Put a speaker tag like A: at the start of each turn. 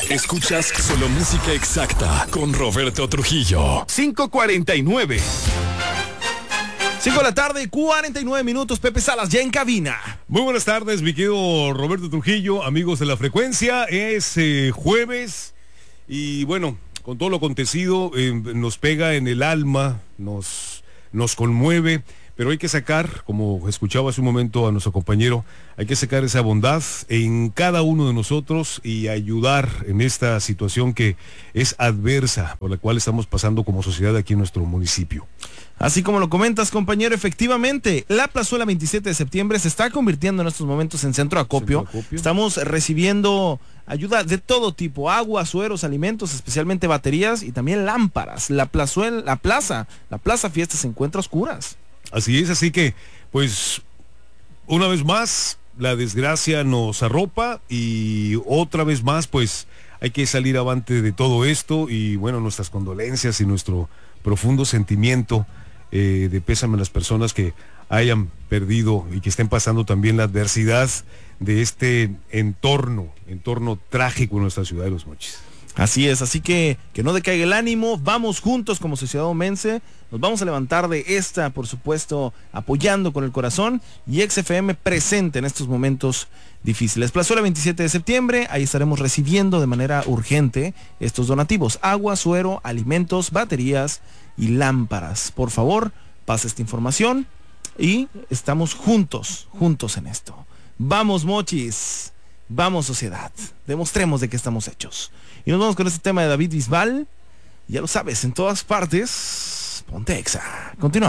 A: Escuchas solo música exacta con Roberto Trujillo.
B: 5:49. 5 de la tarde, 49 minutos. Pepe Salas, ya en cabina.
C: Muy buenas tardes, mi querido Roberto Trujillo, amigos de La Frecuencia. Es jueves y bueno, con todo lo acontecido nos pega en el alma, nos conmueve. Pero hay que sacar, como escuchaba hace un momento a nuestro compañero, hay que sacar esa bondad en cada uno de nosotros y ayudar en esta situación que es adversa, por la cual estamos pasando como sociedad aquí en nuestro municipio.
B: Así como lo comentas, compañero, efectivamente, la plazuela 27 de septiembre se está convirtiendo en estos momentos en centro de acopio. Estamos recibiendo ayuda de todo tipo, agua, sueros, alimentos, especialmente baterías y también lámparas. La plaza fiesta se encuentra a oscuras.
C: Así es, así que, pues, una vez más, la desgracia nos arropa y otra vez más, pues, hay que salir avante de todo esto y, bueno, nuestras condolencias y nuestro profundo sentimiento de pésame a las personas que hayan perdido y que estén pasando también la adversidad de este entorno trágico en nuestra ciudad de Los Mochis.
B: Así es, así que no decaiga el ánimo, vamos juntos como sociedad omense, nos vamos a levantar de esta, por supuesto, apoyando con el corazón y XFM presente en estos momentos difíciles. Plazuela 27 de septiembre, ahí estaremos recibiendo de manera urgente estos donativos, agua, suero, alimentos, baterías y lámparas. Por favor, pasa esta información y estamos juntos en esto. Vamos, Mochis. Vamos, sociedad, demostremos de qué estamos hechos. Y nos vamos con este tema de David Bisbal. Ya lo sabes, en todas partes, ponte Exa. Continuamos.